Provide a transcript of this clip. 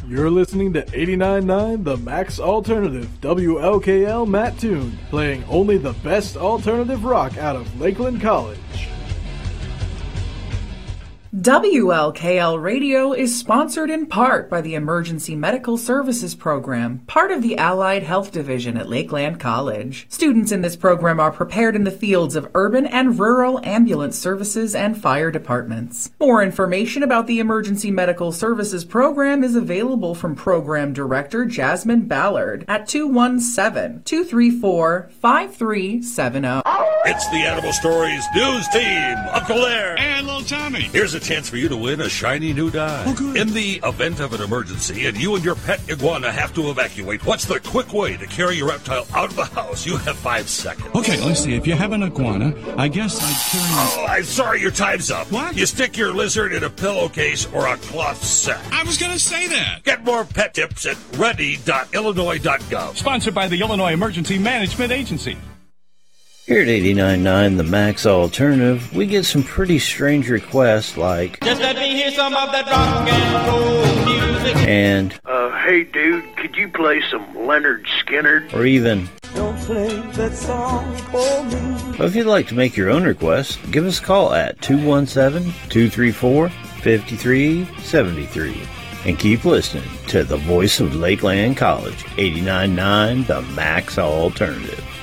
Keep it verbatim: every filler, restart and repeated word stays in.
You're listening to eighty-nine point nine The Max Alternative, W L K L Mattoon, playing only the best alternative rock out of Lakeland College. W L K L Radio is sponsored in part by the Emergency Medical Services Program, part of the Allied Health Division at Lakeland College. Students in this program are prepared in the fields of urban and rural ambulance services and fire departments. More information about the Emergency Medical Services Program is available from Program Director Jasmine Ballard at two one seven, two three four, five three seven zero. It's the Animal Stories News Team, Uncle Larry and Little Tommy. Here's a chance for you to win a shiny new dime. Oh, good. In the event of an emergency and you and your pet iguana have to evacuate, what's the quick way to carry your reptile out of the house? You have five seconds. Okay, let's see. If you have an iguana, I guess I'd carry... Oh, I'm sorry, your time's up. What? You stick your lizard in a pillowcase or a cloth sack. I was going to say that. Get more pet tips at ready dot illinois dot gov. Sponsored by the Illinois Emergency Management Agency. Here at eighty-nine point nine The Max Alternative, we get some pretty strange requests like... Just let me hear some of that rock and roll music. And... Uh, hey dude, could you play some Leonard Skinner? Or even... Don't play that song for me. Well, if you'd like to make your own request, give us a call at two one seven, two three four, five three seven three. And keep listening to the voice of Lakeland College, eighty-nine point nine The Max Alternative.